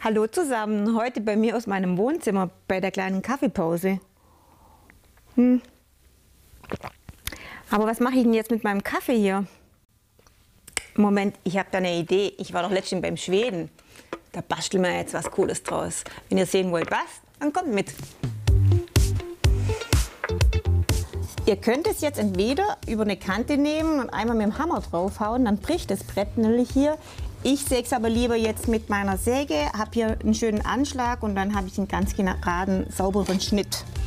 Hallo zusammen, heute bei mir aus meinem Wohnzimmer bei der kleinen Kaffeepause. Aber was mache ich denn jetzt mit meinem Kaffee hier? Moment, ich habe da eine Idee. Ich war doch letztens beim Schweden. Da basteln wir jetzt was Cooles draus. Wenn ihr sehen wollt, was, dann kommt mit. Ihr könnt es jetzt entweder über eine Kante nehmen und einmal mit dem Hammer draufhauen, dann bricht das Brett nämlich hier. Ich säge es aber lieber jetzt mit meiner Säge, habe hier einen schönen Anschlag und dann habe ich einen ganz geraden, sauberen Schnitt.